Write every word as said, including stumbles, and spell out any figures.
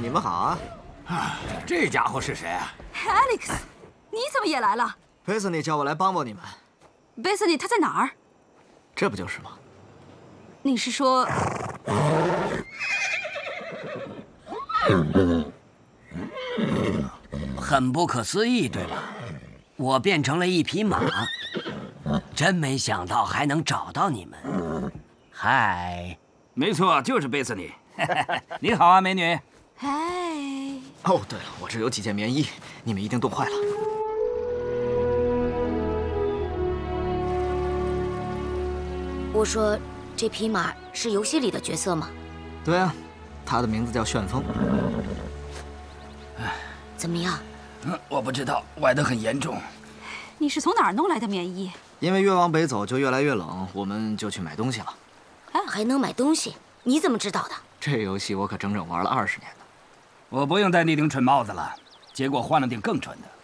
你们好啊！ 啊，这家伙是谁啊 ？Alex， 你怎么也来了？ 贝斯尼叫我来帮帮你们。 贝斯尼他在哪儿？ 这不就是吗？ 你是说？ 很不可思议，对吧？我变成了一匹马，真没想到还能找到你们。嗨， 没错，就是贝斯尼。你好啊，美女。 嗨。 哦，对了，我这有几件棉衣，你们一定冻坏了。 我说，这匹马是游戏里的角色吗？ 对啊，它的名字叫旋风。 怎么样？ 嗯，我不知道，崴得很严重。 你是从哪儿弄来的棉衣？ 因为越往北走就越来越冷，我们就去买东西了。 啊，还能买东西？你怎么知道的？ 这游戏我可整整玩了二十年呢。 我不用戴那顶蠢帽子了，结果换了顶更蠢的。